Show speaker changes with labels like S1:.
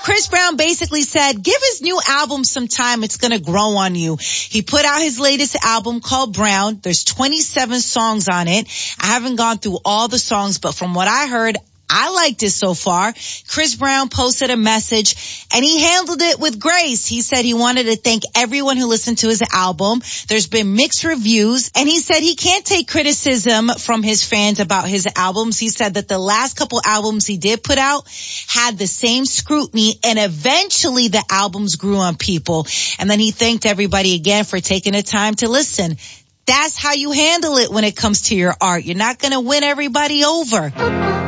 S1: Chris Brown basically said, give his new album some time. It's going to grow on you. He put out his latest album called Brown. There's 27 songs on it. I haven't gone through all the songs, but from what I heard, I liked it so far. Chris Brown posted a message and he handled it with grace. He said he wanted to thank everyone who listened to his album. There's been mixed reviews and he said he can't take criticism from his fans about his albums. He said that the last couple albums he did put out had the same scrutiny and eventually the albums grew on people. And then he thanked everybody again for taking the time to listen. That's how you handle it when it comes to your art. You're not going to win everybody over.